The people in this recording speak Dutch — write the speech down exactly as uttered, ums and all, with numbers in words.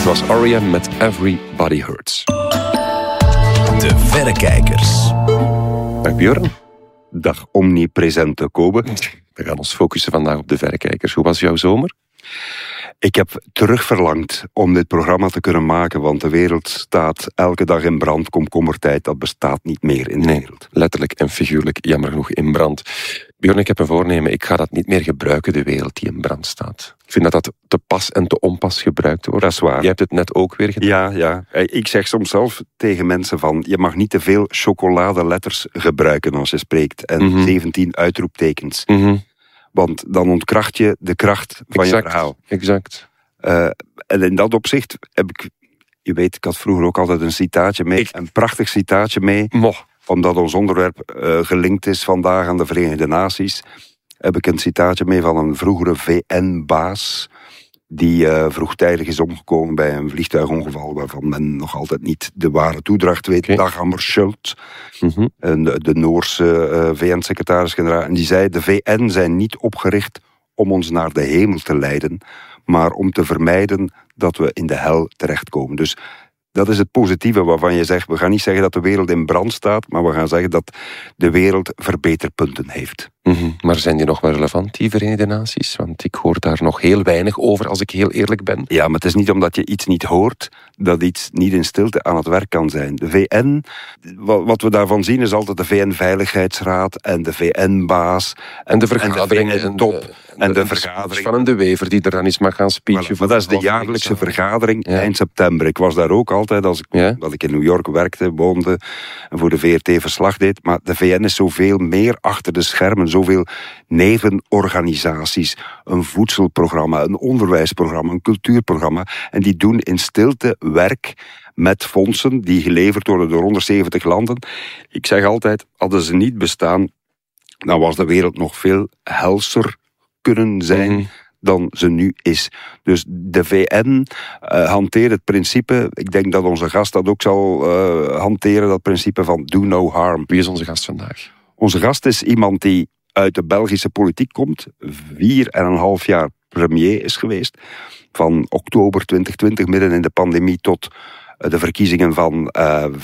was R E M met Everybody Hurts. De Verrekijkers. Dag Björn. Dag omnipresente Kobe. We gaan ons focussen vandaag op de Verrekijkers. Hoe was jouw zomer? Ik heb terugverlangd om dit programma te kunnen maken, want de wereld staat elke dag in brand. Komkommertijd, dat bestaat niet meer in de nee, wereld. Letterlijk en figuurlijk, jammer genoeg, in brand. Björn, ik heb een voornemen, ik ga dat niet meer gebruiken, de wereld die in brand staat. Ik vind dat dat te pas en te onpas gebruikt wordt. Dat is waar. Jij hebt het net ook weer gedaan. Ja, ja. Ik zeg soms zelf tegen mensen van, je mag niet te veel chocoladeletters gebruiken als je spreekt. En Mm-hmm. zeventien uitroeptekens. Mm-hmm. Want dan ontkracht je de kracht van exact, je verhaal. Exact. Uh, en in dat opzicht heb ik, je weet, ik had vroeger ook altijd een citaatje mee. Ik, een prachtig citaatje mee. Moch. Omdat ons onderwerp uh, gelinkt is vandaag aan de Verenigde Naties, heb ik een citaatje mee van een vroegere V N-baas die uh, vroegtijdig is omgekomen bij een vliegtuigongeval waarvan men nog altijd niet de ware toedracht weet. Okay. Dag Hammarskjöld, mm-hmm. de, de Noorse uh, V N-secretaris-generaal. En die zei, de V N zijn niet opgericht om ons naar de hemel te leiden, maar om te vermijden dat we in de hel terechtkomen. Dus dat is het positieve waarvan je zegt, we gaan niet zeggen dat de wereld in brand staat, maar we gaan zeggen dat de wereld verbeterpunten heeft. Mm-hmm. Maar zijn die nog wel relevant, die Verenigde Naties? Want ik hoor daar nog heel weinig over, als ik heel eerlijk ben. Ja, maar het is niet omdat je iets niet hoort, dat iets niet in stilte aan het werk kan zijn. De V N, wat we daarvan zien, is altijd de V N-veiligheidsraad en de V N-baas. En, en de vergadering. En de V N-top. En, en, en de, de vergadering. Van een De Wever die er dan eens mag gaan speechen. Voilà, maar dat is de jaarlijkse vergadering ja. eind september. Ik was daar ook altijd, als ik, ja? dat ik in New York werkte, woonde en voor de V R T verslag deed. Maar de V N is zoveel meer achter de schermen, zoveel nevenorganisaties, een voedselprogramma, een onderwijsprogramma, een cultuurprogramma. En die doen in stilte werk met fondsen die geleverd worden door honderdzeventig landen. Ik zeg altijd, hadden ze niet bestaan, dan was de wereld nog veel helser kunnen zijn mm. dan ze nu is. Dus de V N uh, hanteert het principe, ik denk dat onze gast dat ook zal uh, hanteren, dat principe van do no harm. Wie is onze gast vandaag? Onze gast is iemand die uit de Belgische politiek komt, vier en een half jaar premier is geweest, van oktober twintig twintig, midden in de pandemie, tot de verkiezingen van uh,